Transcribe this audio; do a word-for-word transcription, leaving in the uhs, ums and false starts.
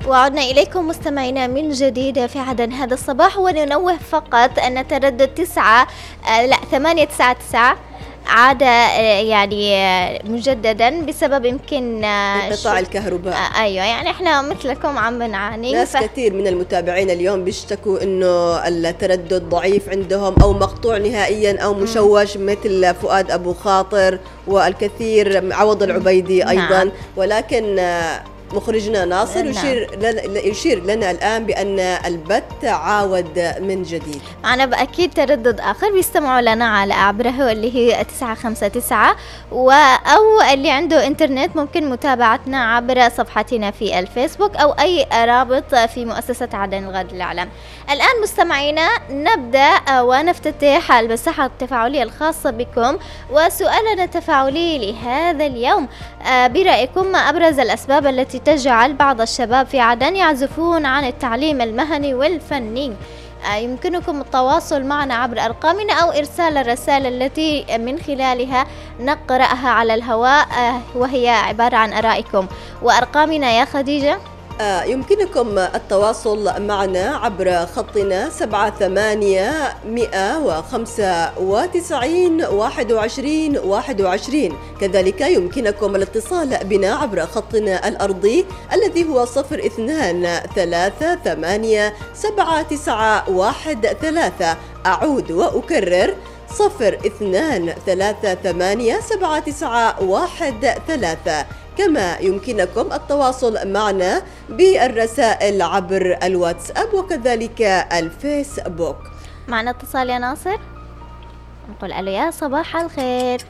وعدنا إليكم مستمعينا من جديد في عدن هذا الصباح، وننوه فقط أن تردد تسعة آه لا ثمانية تسعة تسعة عاد آه يعني آه مجددا بسبب يمكن آه انقطاع الكهرباء. آه أيوة، يعني احنا مثلكم عم بنعاني. ناس ف... كثير من المتابعين اليوم بيشتكوا انه التردد ضعيف عندهم او مقطوع نهائيا او مشوش، م. مثل فؤاد ابو خاطر والكثير عوض العبيدي ايضا. نعم. ولكن آه مخرجنا ناصر يشير لنا, يشير لنا الآن بأن البث عاود من جديد. معنا بأكيد تردد آخر بيستمعوا لنا على عبره اللي هي تسعة خمسة تسعة، أو اللي عنده إنترنت ممكن متابعتنا عبر صفحتنا في الفيسبوك أو أي رابط في مؤسسة عدن الغد الإعلام. الآن مستمعينا نبدأ ونفتتح المساحة التفاعلية الخاصة بكم، وسؤالنا التفاعلي لهذا اليوم برأيكم ما أبرز الأسباب التي تجعل بعض الشباب في عدن يعزفون عن التعليم المهني والفني؟ يمكنكم التواصل معنا عبر أرقامنا أو إرسال الرسائل التي من خلالها نقرأها على الهواء، وهي عبارة عن آرائكم. وأرقامنا يا خديجة؟ آه يمكنكم التواصل معنا عبر خطنا سبعة ثمانية مئة وخمسة وتسعين واحد وعشرين واحد وعشرين. كذلك يمكنكم الاتصال بنا عبر خطنا الأرضي الذي هو صفر اثنان ثلاثة ثمانية سبعة تسعة واحد ثلاثة. أعود وأكرر صفر اثنان ثلاثة ثمانية سبعة تسعة واحد ثلاثة. كما يمكنكم التواصل معنا بالرسائل عبر الواتساب وكذلك الفيسبوك. معنا اتصال يا ناصر، نقول ألو يا صباح الخير.